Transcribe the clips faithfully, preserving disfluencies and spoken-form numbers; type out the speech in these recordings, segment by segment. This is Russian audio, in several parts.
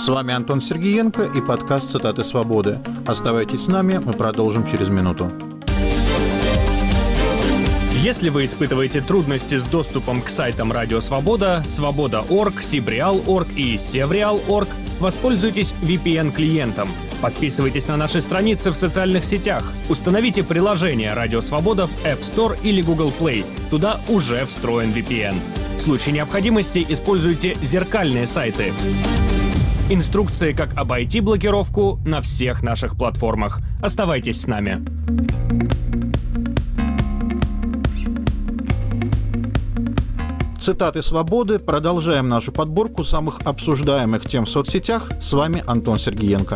С вами Антон Сергеенко и подкаст «Цитаты свободы». Оставайтесь с нами, мы продолжим через минуту. Если вы испытываете трудности с доступом к сайтам Радио Свобода, Свобода точка орг, Сибреал точка орг и Севреал точка орг, воспользуйтесь ви пи эн-клиентом. Подписывайтесь на наши страницы в социальных сетях. Установите приложение Радио Свобода в App Store или Google Play. Туда уже встроен ви пи эн. В случае необходимости используйте зеркальные сайты. Инструкции, как обойти блокировку, на всех наших платформах. Оставайтесь с нами. Цитаты свободы. Продолжаем нашу подборку самых обсуждаемых тем в соцсетях. С вами Антон Сергеенко.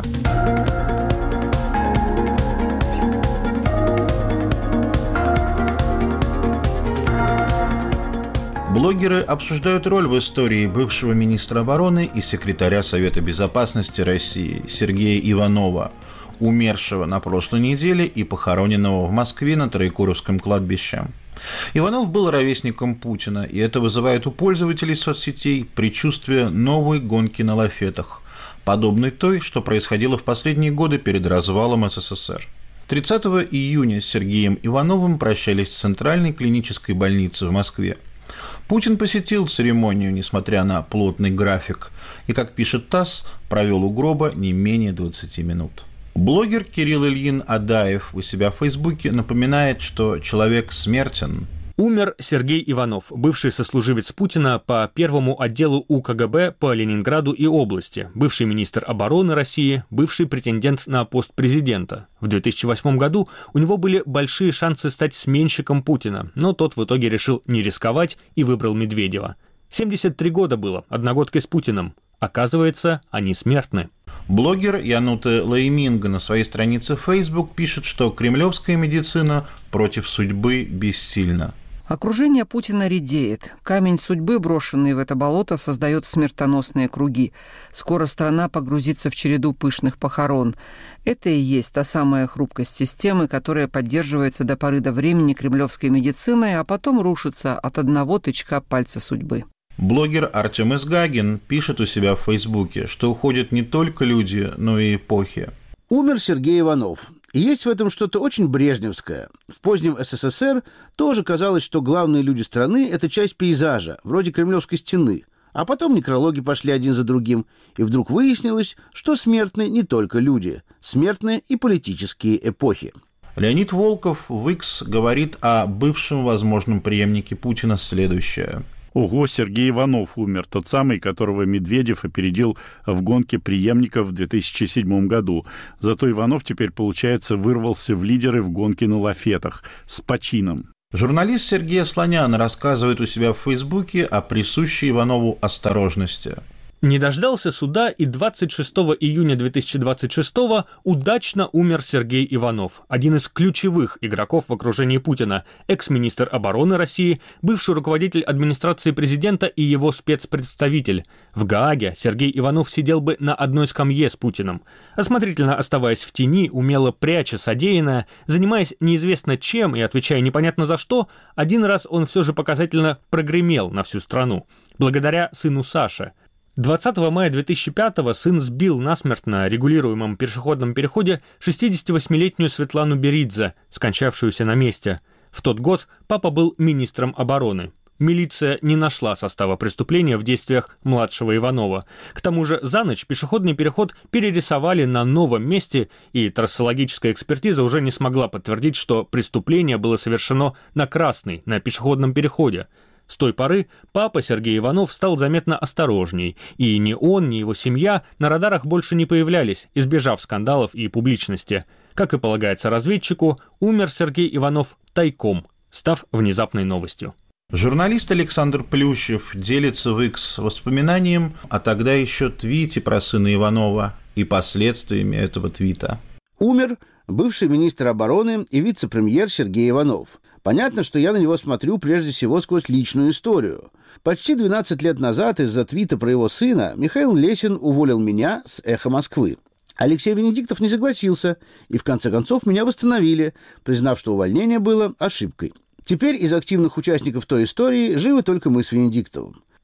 Блогеры обсуждают роль в истории бывшего министра обороны и секретаря Совета Безопасности России Сергея Иванова, умершего на прошлой неделе и похороненного в Москве на Троекуровском кладбище. Иванов был ровесником Путина, и это вызывает у пользователей соцсетей предчувствие новой гонки на лафетах, подобной той, что происходило в последние годы перед развалом эс эс эс эр. тридцатого июня с Сергеем Ивановым прощались в Центральной клинической больнице в Москве. Путин посетил церемонию, несмотря на плотный график, и, как пишет ТАСС, провел у гроба не менее двадцати минут. Блогер Кирилл Ильин Адаев у себя в Фейсбуке напоминает, что человек смертен. Умер Сергей Иванов, бывший сослуживец Путина по первому отделу у ка гэ бэ по Ленинграду и области, бывший министр обороны России, бывший претендент на пост президента. В две тысячи восьмом году у него были большие шансы стать сменщиком Путина, но тот в итоге решил не рисковать и выбрал Медведева. семьдесят три года было, одногодкой с Путиным. Оказывается, они смертны. Блогер Янута Лайминга на своей странице в Facebook пишет, что кремлевская медицина против судьбы бессильна. Окружение Путина редеет. Камень судьбы, брошенный в это болото, создает смертоносные круги. Скоро страна погрузится в череду пышных похорон. Это и есть та самая хрупкость системы, которая поддерживается до поры до времени кремлевской медициной, а потом рушится от одного тычка пальца судьбы. Блогер Артем Изгагин пишет у себя в Фейсбуке, что уходят не только люди, но и эпохи. Умер Сергей Иванов. И есть в этом что-то очень брежневское. В позднем эс эс эс эр тоже казалось, что главные люди страны – это часть пейзажа, вроде Кремлевской стены. А потом некрологи пошли один за другим, и вдруг выяснилось, что смертны не только люди, смертны и политические эпохи. Леонид Волков в X говорит о бывшем возможном преемнике Путина следующее. Ого, Сергей Иванов умер, тот самый, которого Медведев опередил в гонке преемников в две тысячи седьмом году. Зато Иванов теперь, получается, вырвался в лидеры в гонке на лафетах с почином. Журналист Сергей Слонян рассказывает у себя в Фейсбуке о присущей Иванову осторожности. Не дождался суда, и двадцать шестого июня две тысячи двадцать шестого удачно умер Сергей Иванов, один из ключевых игроков в окружении Путина, экс-министр обороны России, бывший руководитель администрации президента и его спецпредставитель. В Гааге Сергей Иванов сидел бы на одной скамье с Путиным. Осмотрительно оставаясь в тени, умело пряча содеянное, занимаясь неизвестно чем и отвечая непонятно за что, один раз он все же показательно прогремел на всю страну. Благодаря сыну Саше. двадцатого мая две тысячи пятого сын сбил насмерть на регулируемом пешеходном переходе шестидесятивосьмилетнюю Светлану Беридзе, скончавшуюся на месте. В тот год папа был министром обороны. Милиция не нашла состава преступления в действиях младшего Иванова. К тому же за ночь пешеходный переход перерисовали на новом месте, и трассологическая экспертиза уже не смогла подтвердить, что преступление было совершено на красный, на пешеходном переходе. С той поры папа Сергей Иванов стал заметно осторожней, и ни он, ни его семья на радарах больше не появлялись, избежав скандалов и публичности. Как и полагается разведчику, умер Сергей Иванов тайком, став внезапной новостью. Журналист Александр Плющев делится в X воспоминанием о тогда еще твите про сына Иванова и последствиями этого твита. Умер бывший министр обороны и вице-премьер Сергей Иванов. Понятно, что я на него смотрю прежде всего сквозь личную историю. Почти двенадцать лет назад из-за твита про его сына Михаил Лесин уволил меня с «Эхо Москвы». Алексей Венедиктов не согласился, и в конце концов меня восстановили, признав, что увольнение было ошибкой. Теперь из активных участников той истории живы только мы с Венедиктовым.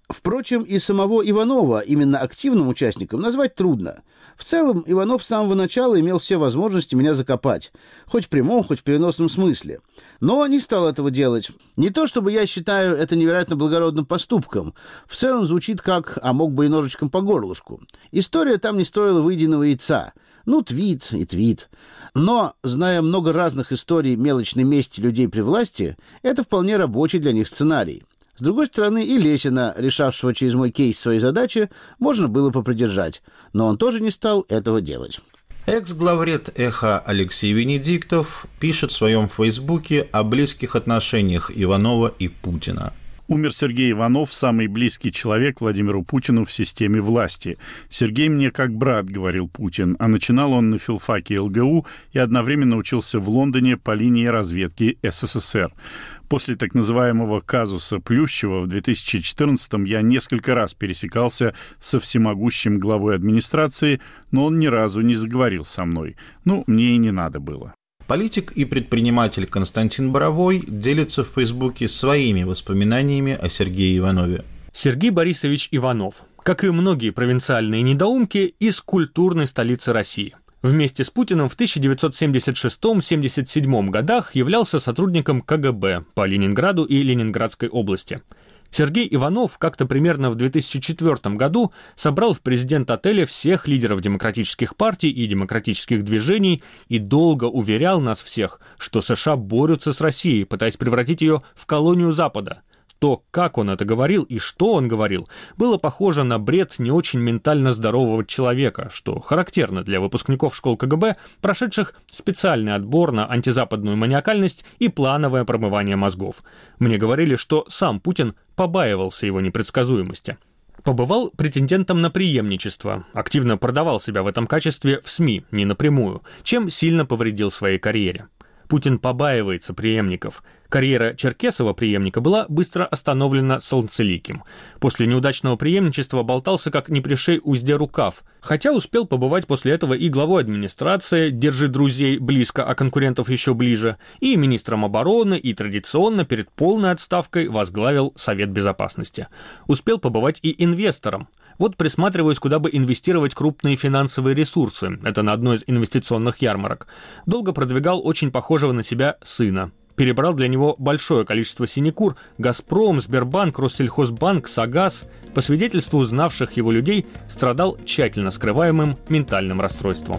Впрочем, и самого Иванова именно активным участником назвать трудно. В целом, Иванов с самого начала имел все возможности меня закопать, хоть в прямом, хоть в переносном смысле. Но не стал этого делать. Не то чтобы я считаю это невероятно благородным поступком. В целом звучит как «а мог бы и ножичком по горлышку». История там не стоила выеденного яйца. Ну, твит и твит. Но, зная много разных историй мелочной мести людей при власти, это вполне рабочий для них сценарий. С другой стороны, и Лесина, решавшего через мой кейс свои задачи, можно было попридержать, но он тоже не стал этого делать. Экс-главред «Эхо» Алексей Венедиктов пишет в своем фейсбуке о близких отношениях Иванова и Путина. Умер Сергей Иванов, самый близкий человек Владимиру Путину в системе власти. «Сергей мне как брат», — говорил Путин, а начинал он на филфаке эл гэ у и одновременно учился в Лондоне по линии разведки эс эс эс эр. После так называемого казуса Плющева в две тысячи четырнадцатом я несколько раз пересекался со всемогущим главой администрации, но он ни разу не заговорил со мной. Ну, мне и не надо было. Политик и предприниматель Константин Боровой делится в Фейсбуке своими воспоминаниями о Сергее Иванове. Сергей Борисович Иванов, как и многие провинциальные недоумки, из культурной столицы России. Вместе с Путиным в тысяча девятьсот семьдесят шестом — семьдесят седьмом годах являлся сотрудником ка гэ бэ по Ленинграду и Ленинградской области. Сергей Иванов как-то примерно в две тысячи четвёртом году собрал в президент-отеле всех лидеров демократических партий и демократических движений и долго уверял нас всех, что США борются с Россией, пытаясь превратить ее в колонию Запада. То, как он это говорил и что он говорил, было похоже на бред не очень ментально здорового человека, что характерно для выпускников школ ка гэ бэ, прошедших специальный отбор на антизападную маниакальность и плановое промывание мозгов. Мне говорили, что сам Путин побаивался его непредсказуемости. Побывал претендентом на преемничество, активно продавал себя в этом качестве в СМИ, не напрямую, чем сильно повредил своей карьере. Путин побаивается преемников. Карьера Черкесова преемника была быстро остановлена Солнцеликим. После неудачного преемничества болтался как не при шей узде рукав, хотя успел побывать после этого и главой администрации, держи друзей близко, а конкурентов еще ближе, и министром обороны, и традиционно перед полной отставкой возглавил Совет Безопасности. Успел побывать и инвестором. Вот присматриваюсь, куда бы инвестировать крупные финансовые ресурсы. Это на одной из инвестиционных ярмарок. Долго продвигал очень похожего на себя сына. Перебрал для него большое количество синекур: «Газпром», «Сбербанк», «Россельхозбанк», «Сагаз». По свидетельству знавших его людей, страдал тщательно скрываемым ментальным расстройством.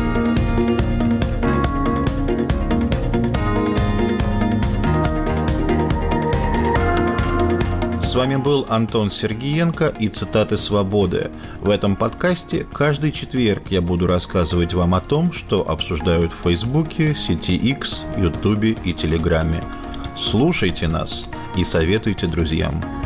С вами был Антон Сергиенко и «Цитаты свободы». В этом подкасте каждый четверг я буду рассказывать вам о том, что обсуждают в Фейсбуке, сети X, Ютубе и Телеграме. Слушайте нас и советуйте друзьям.